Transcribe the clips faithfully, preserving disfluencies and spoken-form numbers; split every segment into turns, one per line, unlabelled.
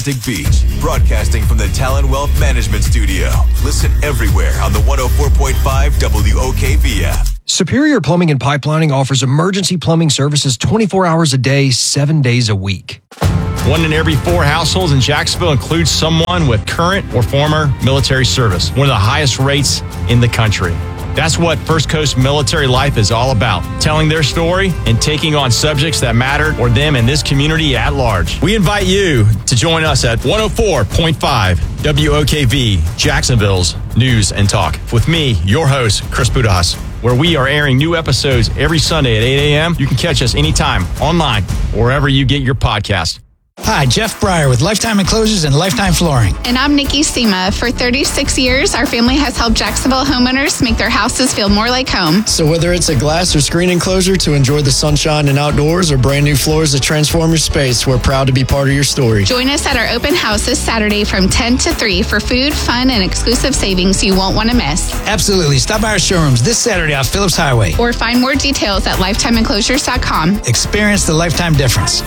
Beach, broadcasting from the Talon Wealth Management Studio. Listen everywhere on the one oh four point five W O K V app.
Superior Plumbing and Pipelining offers emergency plumbing services twenty-four hours a day, seven days a week.
One in every four households in Jacksonville includes someone with current or former military service, one of the highest rates in the country. That's what First Coast Military Life is all about, telling their story and taking on subjects that matter for them and this community at large. We invite you to join us at one oh four point five W O K V, Jacksonville's News and Talk, with me, your host, Chris Budas, where we are airing new episodes every Sunday at eight a.m. You can catch us anytime, online, wherever you get your podcast.
Hi, Jeff Breyer with Lifetime Enclosures and Lifetime Flooring.
And I'm Nikki Sema. For thirty-six years, our family has helped Jacksonville homeowners make their houses feel more like home.
So whether it's a glass or screen enclosure to enjoy the sunshine and outdoors, or brand new floors that transform your space, we're proud to be part of your story.
Join us at our open house this Saturday from ten to three for food, fun, and exclusive savings you won't want to miss.
Absolutely. Stop by our showrooms this Saturday off Phillips Highway.
Or find more details at lifetime enclosures dot com.
Experience the Lifetime difference.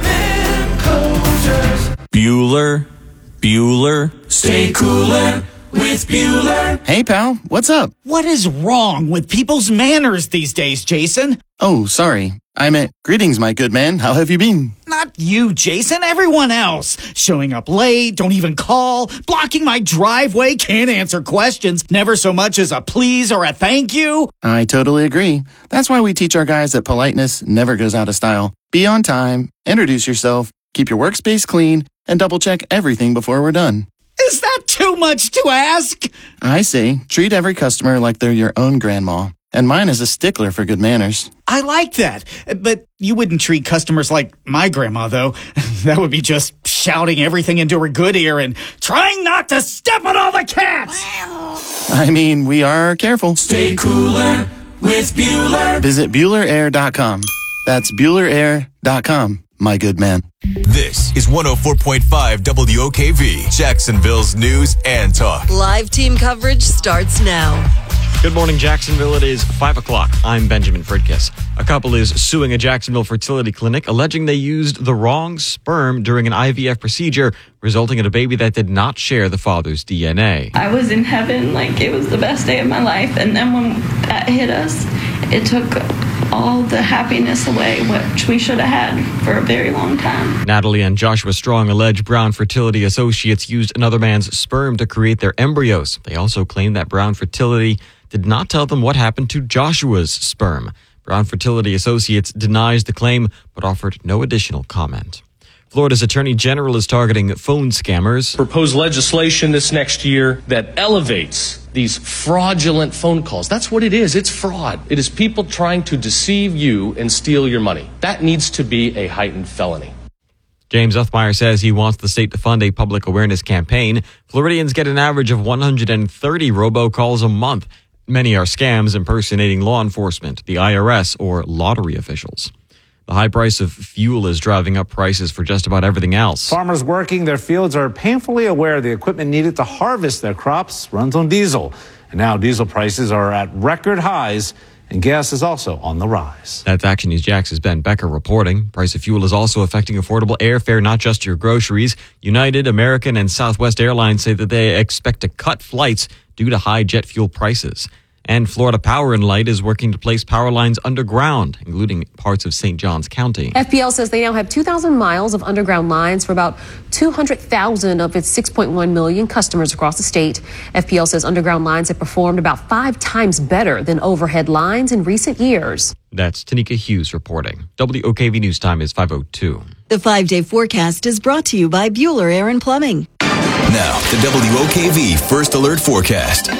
Bueller, Bueller, stay cooler with Bueller.
Hey, pal, what's up?
What is wrong with people's manners these days, Jason?
Oh, sorry. I meant, greetings, my good man. How have you been?
Not you, Jason. Everyone else. Showing up late, don't even call, blocking my driveway, can't answer questions, never so much as a please or a thank you.
I totally agree. That's why we teach our guys that politeness never goes out of style. Be on time, introduce yourself, keep your workspace clean, and double-check everything before we're done.
Is that too much to ask?
I say, treat every customer like they're your own grandma. And mine is a stickler for good manners.
I like that. But you wouldn't treat customers like my grandma, though. That would be just shouting everything into her good ear and trying not to step on all the cats.
I mean, we are careful.
Stay cooler with Bueller.
Visit Bueller Air dot com. That's Bueller Air dot com. My good man.
This is one oh four point five W O K V, Jacksonville's News and Talk.
Live team coverage starts now.
Good morning, Jacksonville. It is five o'clock. I'm Benjamin Fridkiss. A couple is suing a Jacksonville fertility clinic, alleging they used the wrong sperm during an I V F procedure, resulting in a baby that did not share the father's D N A.
I was in heaven, like it was the best day of my life. And then when that hit us, it took all the happiness away, which we should have had for a very long time.
Natalie and Joshua Strong allege Brown Fertility Associates used another man's sperm to create their embryos. They also claim that Brown Fertility did not tell them what happened to Joshua's sperm. Brown Fertility Associates denies the claim, but offered no additional comment. Florida's Attorney General is targeting phone scammers.
Proposed legislation this next year that elevates these fraudulent phone calls. That's what it is. It's fraud. It is people trying to deceive you and steal your money. That needs to be a heightened felony.
James Uthmeyer says he wants the state to fund a public awareness campaign. Floridians get an average of one hundred thirty robocalls a month. Many are scams impersonating law enforcement, the I R S, or lottery officials. The high price of fuel is driving up prices for just about everything else.
Farmers working their fields are painfully aware the equipment needed to harvest their crops runs on diesel. And now diesel prices are at record highs, and gas is also on the rise.
That's Action News Jax's Ben Becker reporting. Price of fuel is also affecting affordable airfare, not just your groceries. United, American, and Southwest Airlines say that they expect to cut flights due to high jet fuel prices. And Florida Power and Light is working to place power lines underground, including parts of Saint Johns County.
F P L says they now have two thousand miles of underground lines for about two hundred thousand of its six point one million customers across the state. F P L says underground lines have performed about five times better than overhead lines in recent years.
That's Tanika Hughes reporting. W O K V News Time is five oh two.
The five-day forecast is brought to you by Bueller Air and Plumbing.
Now, the W O K V First Alert Forecast.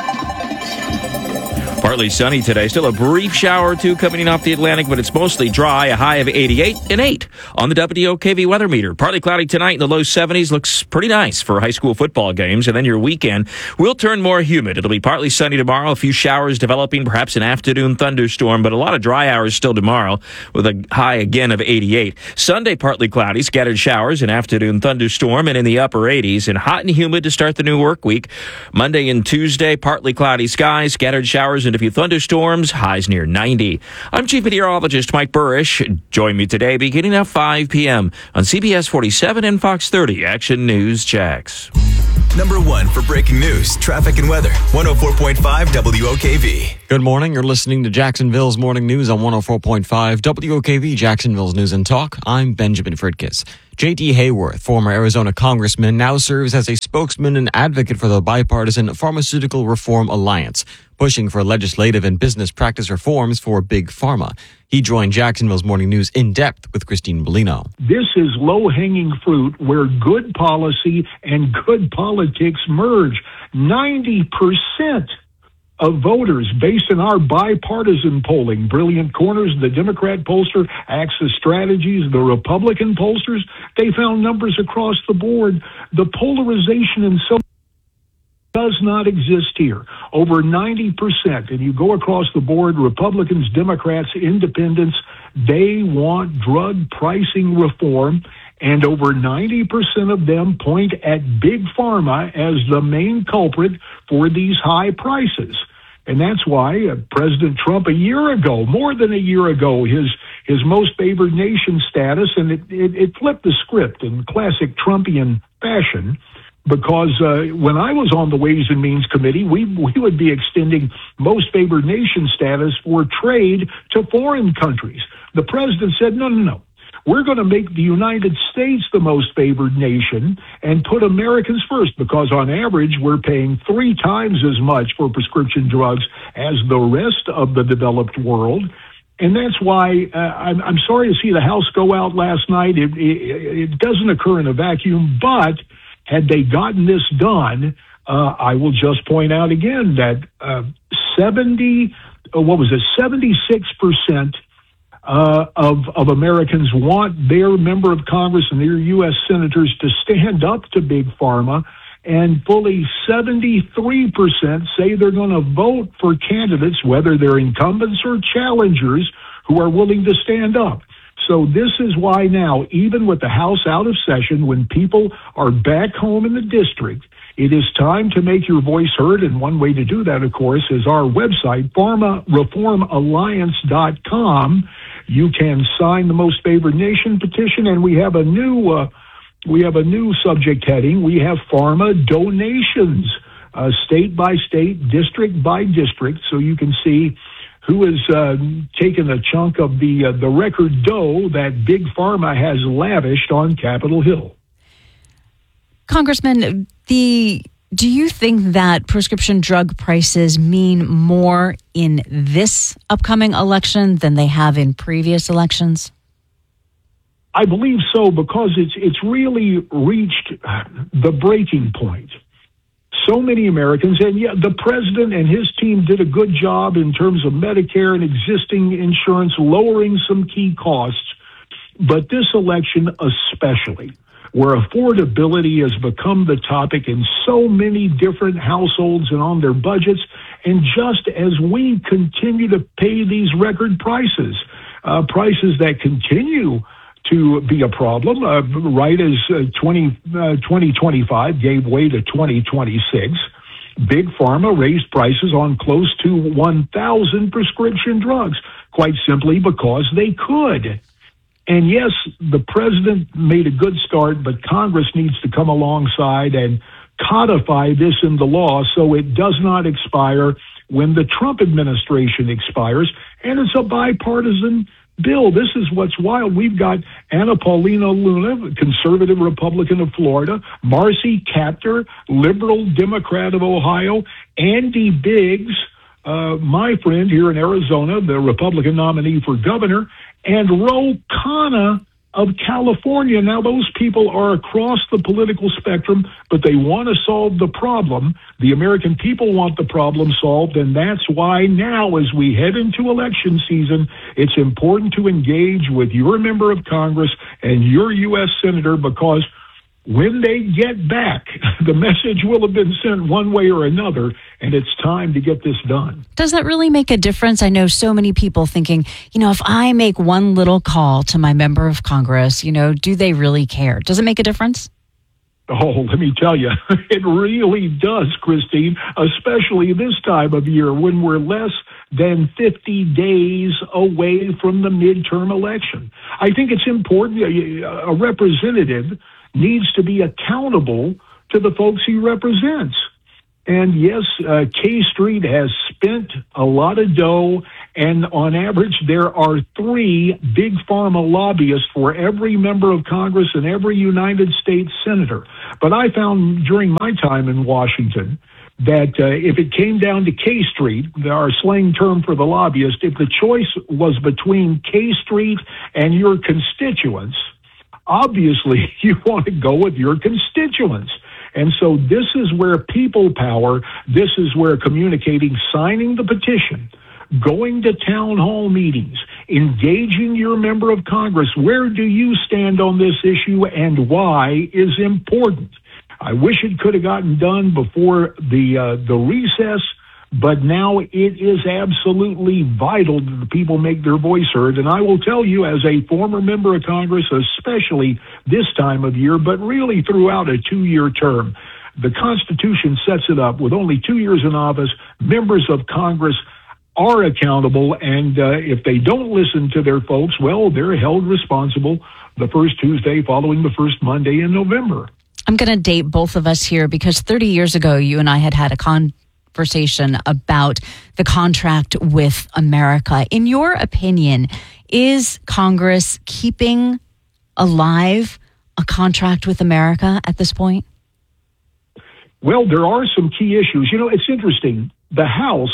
Partly sunny today. Still a brief shower or two coming off the Atlantic, but it's mostly dry. A high of eighty-eight and eight on the W O K V weather meter. Partly cloudy tonight in the low seventies. Looks pretty nice for high school football games. And then your weekend will turn more humid. It'll be partly sunny tomorrow. A few showers developing, perhaps an afternoon thunderstorm, but a lot of dry hours still tomorrow with a high again of eighty-eight. Sunday, partly cloudy, scattered showers, an afternoon thunderstorm, and in the upper eighties. And hot and humid to start the new work week. Monday and Tuesday, partly cloudy skies, scattered showers, and a few thunderstorms, highs near ninety. I'm Chief Meteorologist Mike Burrish. Join me today beginning at five p.m. on C B S forty-seven and Fox thirty Action News Jax.
Number one for breaking news, traffic, and weather. one oh four point five W O K V.
Good morning. You're listening to Jacksonville's Morning News on one oh four point five W O K V, Jacksonville's News and Talk. I'm Benjamin Fridkis. J D. Hayworth, former Arizona congressman, now serves as a spokesman and advocate for the bipartisan Pharmaceutical Reform Alliance, pushing for legislative and business practice reforms for Big Pharma. He joined Jacksonville's Morning News in depth with Christine Bellino.
This is low-hanging fruit where good policy and good politics merge. ninety percent of voters, based on our bipartisan polling, Brilliant Corners, the Democrat pollster, Axis Strategies, the Republican pollsters, they found numbers across the board. The polarization in so does not exist here. Over ninety percent, and you go across the board, Republicans, Democrats, independents, they want drug pricing reform, and over ninety percent of them point at Big Pharma as the main culprit for these high prices. And that's why uh, President Trump, a year ago, more than a year ago, his his most favored nation status, and it, it, it flipped the script in classic Trumpian fashion, because uh, when I was on the Ways and Means Committee, we we would be extending most favored nation status for trade to foreign countries. The president said, no, no, no. We're going to make the United States the most favored nation and put Americans first, because on average, we're paying three times as much for prescription drugs as the rest of the developed world. And that's why uh, I'm, I'm sorry to see the House go out last night. It, it, it doesn't occur in a vacuum, but had they gotten this done, uh, I will just point out again that uh, seventy, uh, what was it, seventy-six percent uh, of of Americans want their member of Congress and their U S senators to stand up to Big Pharma, and fully seventy-three percent say they're going to vote for candidates, whether they're incumbents or challengers, who are willing to stand up. So this is why now, even with the House out of session, when people are back home in the district, it is time to make your voice heard. And one way to do that, of course, is our website, pharma reform alliance dot com. You can sign the Most Favored Nation petition, and we have a new uh, we have a new subject heading. We have pharma donations, uh, state by state, district by district, so you can see who has uh, taken a chunk of the uh, the record dough that Big Pharma has lavished on Capitol Hill.
Congressman, the do you think that prescription drug prices mean more in this upcoming election than they have in previous elections?
I believe so, because it's it's really reached the breaking point. So many Americans, and yeah, the president and his team did a good job in terms of Medicare and existing insurance, lowering some key costs. But this election especially, where affordability has become the topic in so many different households and on their budgets, and just as we continue to pay these record prices, uh, prices that continue to be a problem, uh, right as uh, twenty, uh, twenty twenty-five gave way to twenty twenty-six. Big Pharma raised prices on close to one thousand prescription drugs, quite simply because they could. And yes, the president made a good start, but Congress needs to come alongside and codify this in the law so it does not expire when the Trump administration expires. And it's a bipartisan bill. This is what's wild. We've got Anna Paulina Luna, conservative Republican of Florida, Marcy Kaptur, liberal Democrat of Ohio, Andy Biggs, uh, my friend here in Arizona, the Republican nominee for governor, and Ro Khanna of California. Now, those people are across the political spectrum, but they want to solve the problem. The American people want the problem solved, and that's why now, as we head into election season, it's important to engage with your member of Congress and your U S senator, because when they get back, the message will have been sent one way or another, and it's time to get this done.
Does that really make a difference? I know so many people thinking, you know, if I make one little call to my member of Congress, you know, do they really care? Does it make a difference?
Oh, let me tell you, it really does, Christine, especially this time of year when we're less than fifty days away from the midterm election. I think it's important. A representative needs to be accountable to the folks he represents. And yes, uh, K Street has spent a lot of dough, and on average, there are three big pharma lobbyists for every member of Congress and every United States senator. But I found during my time in Washington that uh, if it came down to K Street, our slang term for the lobbyist, if the choice was between K Street and your constituents, obviously you want to go with your constituents. And so this is where people power, this is where communicating, signing the petition, going to town hall meetings, engaging your member of Congress, where do you stand on this issue and why is important. I wish it could have gotten done before the uh, the recess, but now it is absolutely vital that the people make their voice heard. And I will tell you, as a former member of Congress, especially this time of year, but really throughout a two-year term, the Constitution sets it up with only two years in office. Members of Congress are accountable, and uh, if they don't listen to their folks, well, they're held responsible the first Tuesday following the first Monday in November.
I'm going to date both of us here because thirty years ago, you and I had had a conversation about the contract with America. In your opinion, is Congress keeping alive a contract with America at this point?
Well, there are some key issues. You know, it's interesting. The House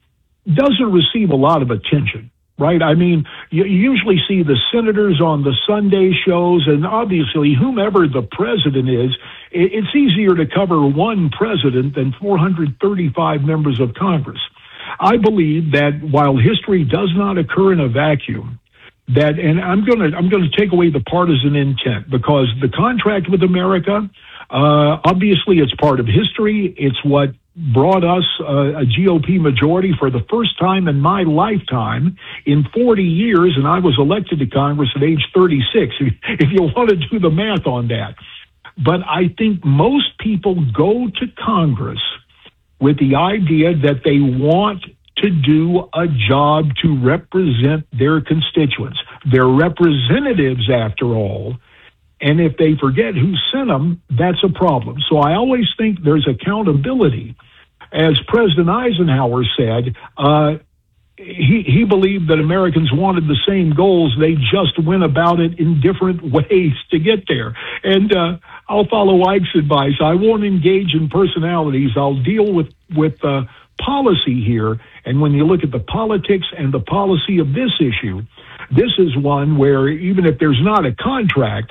doesn't receive a lot of attention, right? I mean, you usually see the senators on the Sunday shows, and obviously whomever the president is, it's easier to cover one president than four hundred thirty-five members of Congress. I believe that while history does not occur in a vacuum, that, and I'm going to I'm going to take away the partisan intent, because the contract with America, uh, obviously it's part of history. It's what brought us uh, a G O P majority for the first time in my lifetime in forty years, and I was elected to Congress at age thirty-six, if you want to do the math on that. But I think most people go to Congress with the idea that they want to do a job to represent their constituents. They're representatives, after all, and if they forget who sent them, that's a problem. So I always think there's accountability. As President Eisenhower said, uh, he, he believed that Americans wanted the same goals. They just went about it in different ways to get there. And uh, I'll follow Ike's advice. I won't engage in personalities. I'll deal with, with uh, policy here. And when you look at the politics and the policy of this issue, this is one where even if there's not a contract,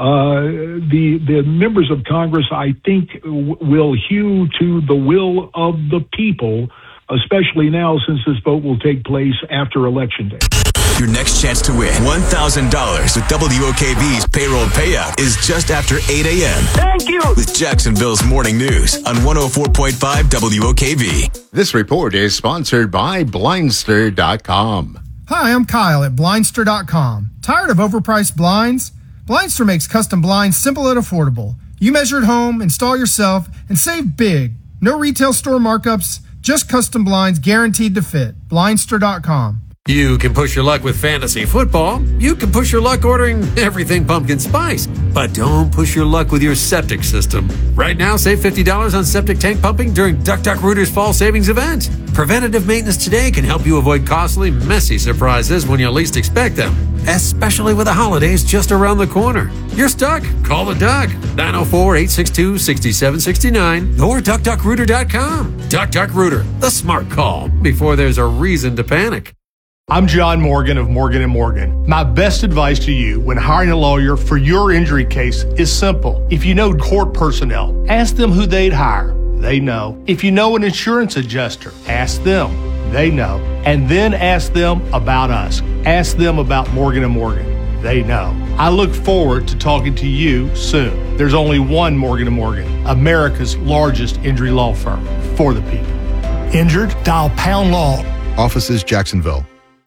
Uh, the the members of Congress, I think, w- will hew to the will of the people, especially now since this vote will take place after Election Day.
Your next chance to win one thousand dollars with W O K V's payroll payout is just after eight a.m.
Thank you!
With Jacksonville's Morning News on one oh four point five W O K V.
This report is sponsored by Blindster dot com.
Hi, I'm Kyle at Blindster dot com. Tired of overpriced blinds? Blindster makes custom blinds simple and affordable. You measure at home, install yourself, and save big. No retail store markups, just custom blinds guaranteed to fit. Blindster dot com.
You can push your luck with fantasy football. You can push your luck ordering everything pumpkin spice. But don't push your luck with your septic system. Right now, save fifty dollars on septic tank pumping during Duck Duck Rooter's fall savings event. Preventative maintenance today can help you avoid costly, messy surprises when you least expect them, especially with the holidays just around the corner. You're stuck? Call the Duck. nine oh four, eight six two, six seven six nine or duck duck rooter dot com. Duck Duck Rooter, the smart call before there's a reason to panic.
I'm John Morgan of Morgan and Morgan. My best advice to you when hiring a lawyer for your injury case is simple. If you know court personnel, ask them who they'd hire. They know. If you know an insurance adjuster, ask them. They know. And then ask them about us. Ask them about Morgan and Morgan. They know. I look forward to talking to you soon. There's only one Morgan and Morgan, America's largest injury law firm for the people.
Injured? Dial Pound Law.
Offices Jacksonville.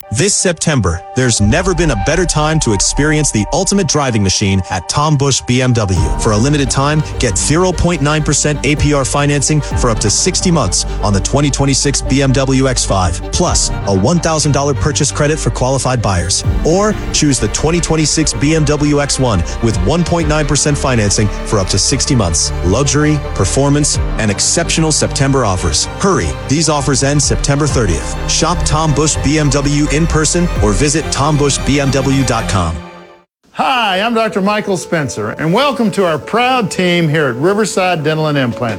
This September, there's never been a better time to experience the ultimate driving machine at Tom Busch B M W. For a limited time, get zero point nine percent A P R financing for up to sixty months on the twenty twenty-six B M W X five, plus a one thousand dollars purchase credit for qualified buyers. Or choose the twenty twenty-six B M W X one with one point nine percent financing for up to sixty months. Luxury, performance, and exceptional September offers. Hurry, these offers end September thirtieth. Shop Tom Busch B M W in person or visit tom busch b m w dot com.
Hi, I'm Doctor Michael Spencer, and welcome to our proud team here at Riverside Dental and Implant.